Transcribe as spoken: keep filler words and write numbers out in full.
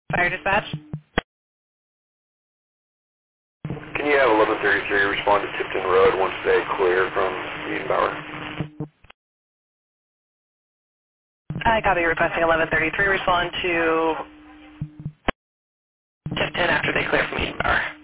Fire dispatch. Can you have eleven thirty-three respond to Tipton Road once they clear from Edenbauer? I copy requesting eleven thirty-three. Respond to Tipton after they clear from Edenbauer.